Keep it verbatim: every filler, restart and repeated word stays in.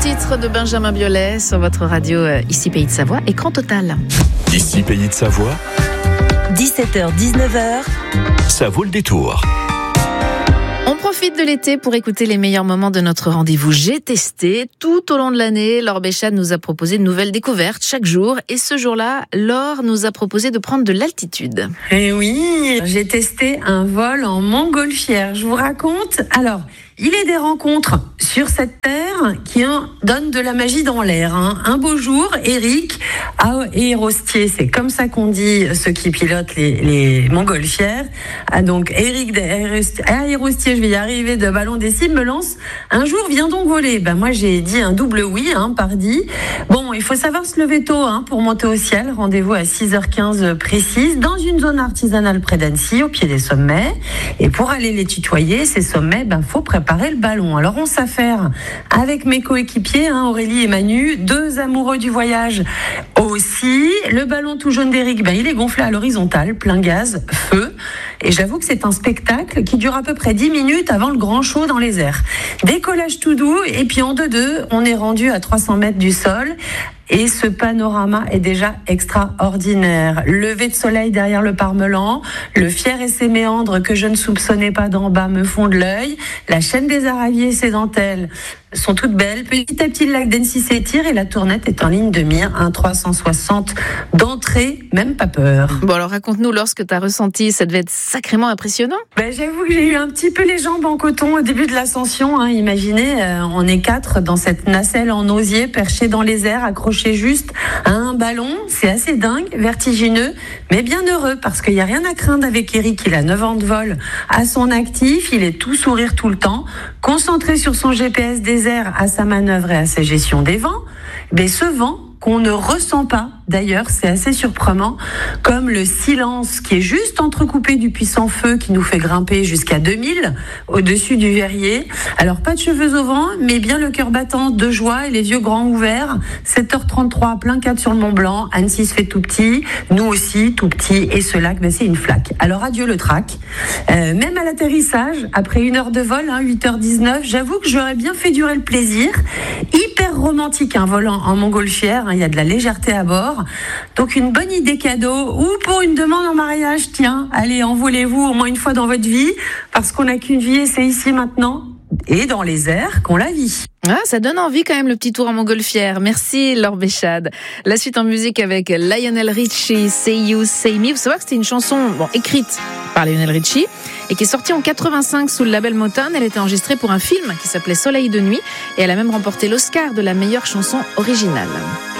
titre de Benjamin Biolay sur votre radio euh, Ici Pays de Savoie, écran total. Ici Pays de Savoie, dix-sept heures dix-neuf heures, ça vaut le détour. On profite de l'été pour écouter les meilleurs moments de notre rendez-vous J'ai testé. Tout au long de l'année, Laure Béchade nous a proposé de nouvelles découvertes chaque jour. Et ce jour-là, Laure nous a proposé de prendre de l'altitude. Et oui, j'ai testé un vol en montgolfière. Je vous raconte. Alors, il est des rencontres sur cette terre qui hein, donnent de la magie dans l'air. Hein. Un beau jour, Eric Aérostier, c'est comme ça qu'on dit ceux qui pilotent les, les montgolfières. Ah, donc Eric Aérostier, je vais y arriver, de Ballon des Cimes, me lance. Un jour, viens donc voler. Ben moi, j'ai dit un double oui, hein, pardi. Bon, il faut savoir se lever tôt hein, pour monter au ciel. Rendez-vous à six heures quinze précise dans une zone artisanale près d'Annecy, au pied des sommets. Et pour aller les tutoyer, ces sommets, ben faut préparer le ballon. Alors on s'affaire avec mes coéquipiers, hein, Aurélie et Manu, deux amoureux du voyage aussi. Le ballon tout jaune d'Eric, ben, il est gonflé à l'horizontale, plein gaz, feu. Et j'avoue que c'est un spectacle qui dure à peu près dix minutes avant le grand show dans les airs. Décollage tout doux, et puis en deux-deux, on est rendu à trois cents mètres du sol. Et ce panorama est déjà extraordinaire. Lever de soleil derrière le Parmelan, le Fier et ses méandres que je ne soupçonnais pas d'en bas me font de l'œil, la chaîne des Araviers et ses dentelles sont toutes belles. Petit à petit, le lac d'Annecy s'étire et la Tournette est en ligne de mire. Un trois cent soixante d'entrée, même pas peur. Bon alors raconte-nous lorsque tu as ressenti, ça devait être sacrément impressionnant. Ben, j'avoue que j'ai eu un petit peu les jambes en coton au début de l'ascension. Hein. Imaginez, euh, on est quatre dans cette nacelle en osier perchée dans les airs, accrochée juste à un ballon. C'est assez dingue, vertigineux, mais bien heureux parce qu'il n'y a rien à craindre avec Eric. Il a neuf ans de vol à son actif, il est tout sourire tout le temps, concentré sur son G P S des airs, à sa manœuvre et à sa gestion des vents. Mais ce vent qu'on ne ressent pas, d'ailleurs, c'est assez surprenant, comme le silence qui est juste entrecoupé du puissant feu qui nous fait grimper jusqu'à deux mille au-dessus du verrier. Alors, pas de cheveux au vent, mais bien le cœur battant de joie et les yeux grands ouverts. sept heures trente-trois, plein cadre sur le Mont Blanc. Annecy se fait tout petit, nous aussi tout petit, et ce lac, ben, c'est une flaque. Alors, adieu le trac. Euh, même à l'atterrissage, après une heure de vol, hein, huit heures dix-neuf, j'avoue que j'aurais bien fait durer le plaisir. Hyper romantique, un vol en, en montgolfière. Il y a de la légèreté à bord. Donc une bonne idée cadeau ou pour une demande en mariage. Tiens, allez, envolez-vous au moins une fois dans votre vie parce qu'on n'a qu'une vie et c'est ici maintenant et dans les airs qu'on la vit. Ah, ça donne envie quand même le petit tour en montgolfière. Merci Laure Béchade. La suite en musique avec Lionel Richie, Say You, Say Me. Vous savez que c'était une chanson bon, écrite par Lionel Richie et qui est sortie en quatre-vingt-cinq sous le label Motown. Elle était enregistrée pour un film qui s'appelait Soleil de nuit et elle a même remporté l'Oscar de la meilleure chanson originale.